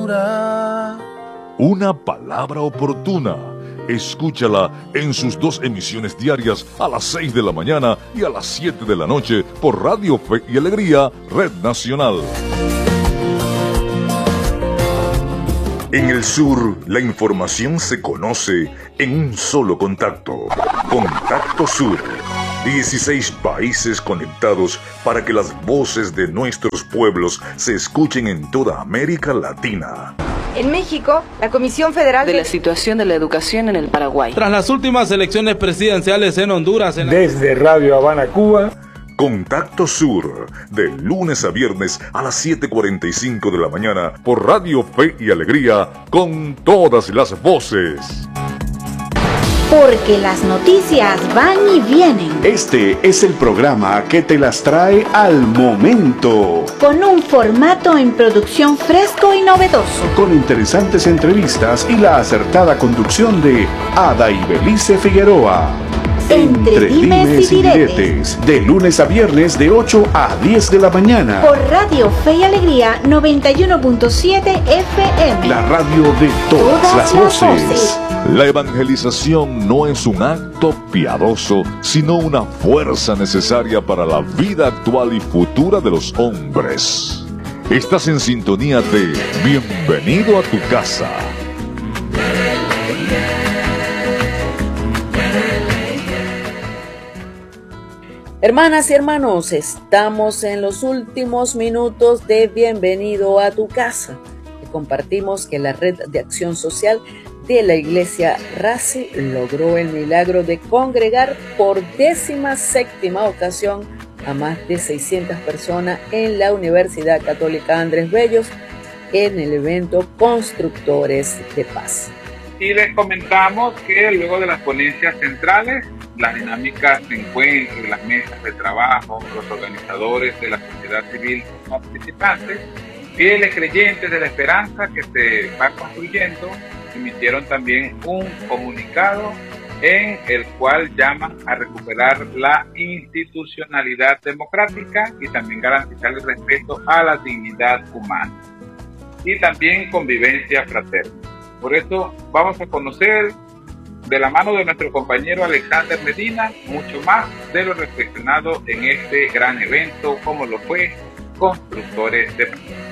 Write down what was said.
dura. Una palabra oportuna. Escúchala en sus 2 emisiones diarias a las 6 de la mañana y a las 7 de la noche por Radio Fe y Alegría, Red Nacional. En el sur, la información se conoce en un solo contacto. Contacto Sur. 16 países conectados para que las voces de nuestros pueblos se escuchen en toda América Latina. En México, la Comisión Federal de la situación de la educación en el Paraguay. Tras las últimas elecciones presidenciales en Honduras. Desde Radio Habana, Cuba. Contacto Sur, de lunes a viernes a las 7:45 de la mañana por Radio Fe y Alegría, con todas las voces. Porque las noticias van y vienen. Este es el programa que te las trae al momento. Con un formato en producción fresco y novedoso. Con interesantes entrevistas y la acertada conducción de Ada Ibelice Figueroa. Entre dimes y diretes. De lunes a viernes de 8 a 10 de la mañana. Por Radio Fe y Alegría 91.7 FM. La radio de todas las voces. La evangelización no es un acto piadoso, sino una fuerza necesaria para la vida actual y futura de los hombres. Estás en sintonía de Bienvenido a tu casa. Hermanas y hermanos, estamos en los últimos minutos de Bienvenido a tu casa. Y compartimos que la Red de Acción Social de la Iglesia RACE logró el milagro de congregar por 17ª ocasión a más de 600 personas en la Universidad Católica Andrés Bellos en el evento Constructores de Paz. Y les comentamos que luego de las ponencias centrales, las dinámicas de encuentro, las mesas de trabajo, los organizadores de la sociedad civil participantes, fieles creyentes de la esperanza que se va construyendo, emitieron también un comunicado en el cual llaman a recuperar la institucionalidad democrática y también garantizar el respeto a la dignidad humana y también convivencia fraterna. Por eso vamos a conocer de la mano de nuestro compañero Alexander Medina mucho más de lo reflexionado en este gran evento como lo fue Constructores de Paz.